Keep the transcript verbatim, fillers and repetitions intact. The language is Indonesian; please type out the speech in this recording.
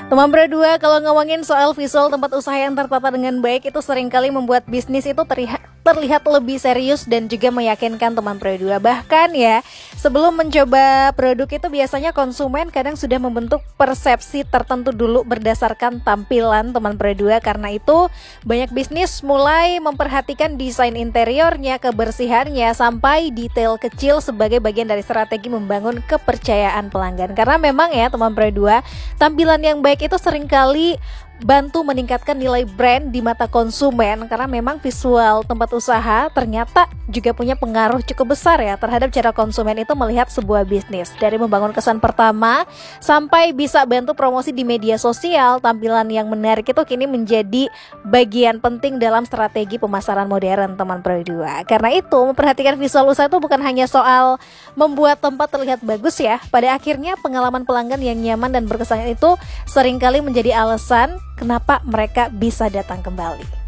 Teman berdua, kalau ngomongin soal visual tempat usaha yang tertata dengan baik itu seringkali membuat bisnis itu terlihat terlihat lebih serius dan juga meyakinkan teman berdua. Bahkan ya, sebelum mencoba produk itu biasanya konsumen kadang sudah membentuk persepsi tertentu dulu berdasarkan tampilan teman berdua. Karena itu banyak bisnis mulai memperhatikan desain interiornya, kebersihannya, sampai detail kecil sebagai bagian dari strategi membangun kepercayaan pelanggan. Karena memang ya teman berdua, tampilan yang baik itu seringkali bantu meningkatkan nilai brand di mata konsumen, karena memang visual tempat usaha ternyata juga punya pengaruh cukup besar ya terhadap cara konsumen itu melihat sebuah bisnis. Dari membangun kesan pertama sampai bisa bantu promosi di media sosial, tampilan yang menarik itu kini menjadi bagian penting dalam strategi pemasaran modern teman berdua. Karena itu memperhatikan visual usaha itu bukan hanya soal membuat tempat terlihat bagus ya. Pada akhirnya pengalaman pelanggan yang nyaman dan berkesan itu seringkali menjadi alasan kenapa mereka bisa datang kembali.